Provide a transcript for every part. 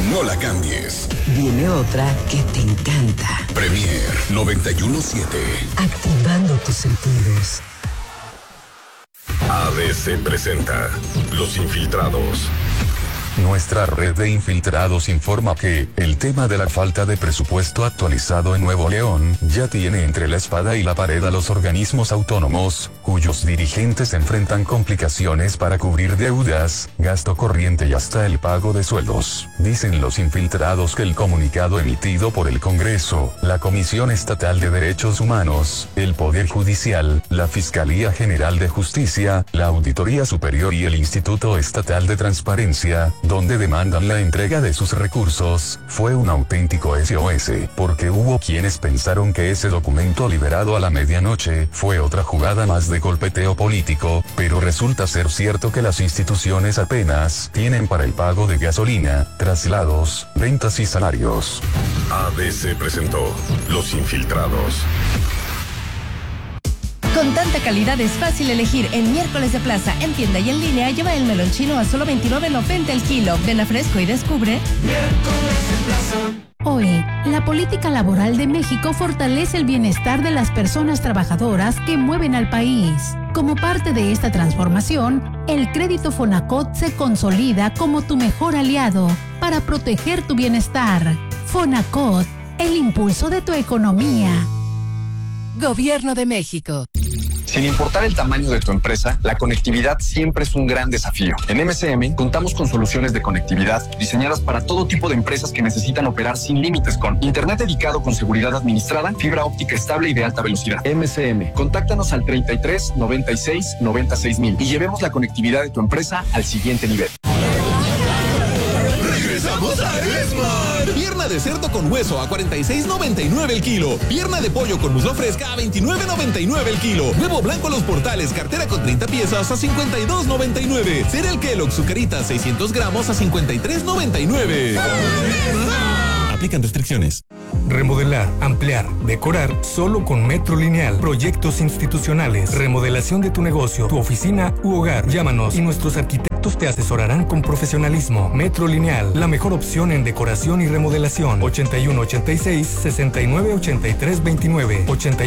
No la cambies. Viene otra que te encanta. Premier 91.7. Activando tus sentidos. ABC presenta Los Infiltrados. Nuestra red de infiltrados informa que el tema de la falta de presupuesto actualizado en Nuevo León ya tiene entre la espada y la pared a los organismos autónomos, cuyos dirigentes enfrentan complicaciones para cubrir deudas, gasto corriente y hasta el pago de sueldos. Dicen los infiltrados que el comunicado emitido por el Congreso, la Comisión Estatal de Derechos Humanos, el Poder Judicial, la Fiscalía General de Justicia, la Auditoría Superior y el Instituto Estatal de Transparencia, donde demandan la entrega de sus recursos, fue un auténtico SOS, porque hubo quienes pensaron que ese documento liberado a la medianoche fue otra jugada más de golpeteo político, pero resulta ser cierto que las instituciones apenas tienen para el pago de gasolina, traslados, rentas y salarios. ABC presentó Los Infiltrados. Con tanta calidad es fácil elegir. En miércoles de plaza, en tienda y en línea, lleva el melón chino a solo $29.90 el kilo. Ven a Fresco y descubre. Miércoles de plaza. Hoy, la política laboral de México fortalece el bienestar de las personas trabajadoras que mueven al país. Como parte de esta transformación, el crédito Fonacot se consolida como tu mejor aliado para proteger tu bienestar. Fonacot, el impulso de tu economía. Gobierno de México. Sin importar el tamaño de tu empresa, la conectividad siempre es un gran desafío. En MCM contamos con soluciones de conectividad diseñadas para todo tipo de empresas que necesitan operar sin límites con internet dedicado con seguridad administrada, fibra óptica estable y de alta velocidad. MCM, contáctanos al 33 96 96 mil y llevemos la conectividad de tu empresa al siguiente nivel. ¡Regresamos a Esmar! Pierna de cerdo con hueso a $46.99 el kilo. Pierna de pollo con muslo fresca a $29.99 el kilo. Huevo blanco Los Portales, cartera con 30 piezas a $52.99. Cereal Kellogg Zucaritas 600 gramos a $53.99. Aplican restricciones. Remodelar, ampliar, decorar, solo con Metro Lineal. Proyectos institucionales, remodelación de tu negocio, tu oficina u hogar. Llámanos y nuestros arquitectos te asesorarán con profesionalismo. Metro Lineal, la mejor opción en decoración y remodelación. 8186-698329.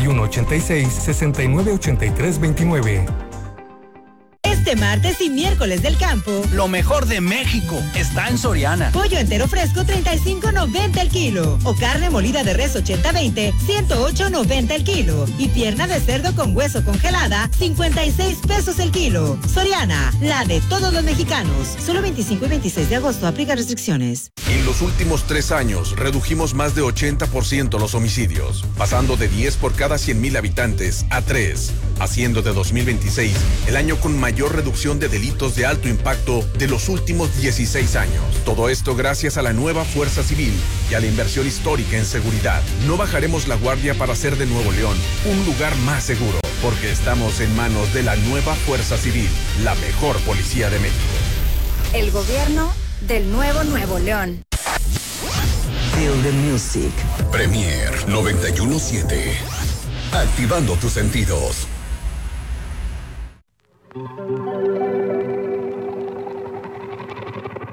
8186-698329. Este martes y miércoles del campo, lo mejor de México está en Soriana. Pollo entero fresco $35.90 el kilo. O carne molida de res 80-20, $108.90 el kilo. Y pierna de cerdo con hueso congelada, 56 pesos el kilo. Soriana, la de todos los mexicanos. Solo 25 y 26 de agosto, aplica restricciones. En los últimos 3 años redujimos más de 80% los homicidios, pasando de 10 por cada 100,000 habitantes a 3, haciendo de 2026 el año con mayor reducción de delitos de alto impacto de los últimos 16 años. Todo esto gracias a la nueva Fuerza Civil y a la inversión histórica en seguridad. No bajaremos la guardia para hacer de Nuevo León un lugar más seguro, porque estamos en manos de la nueva Fuerza Civil, la mejor policía de México. El gobierno del nuevo Nuevo León. Feel the music. Premier 91.7. Activando tus sentidos.